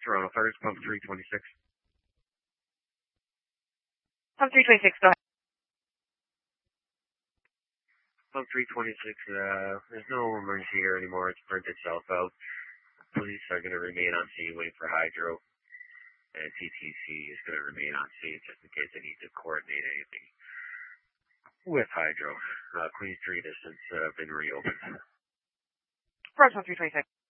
Toronto Fires, pump 326. Pump 326, go ahead. Pump 326, there's no emergency here anymore. It's burnt itself out. Police are going to remain on scene waiting for hydro. And TTC is going to remain on scene just in case they need to coordinate anything with hydro. Queen Street has since been reopened. Approach 1326.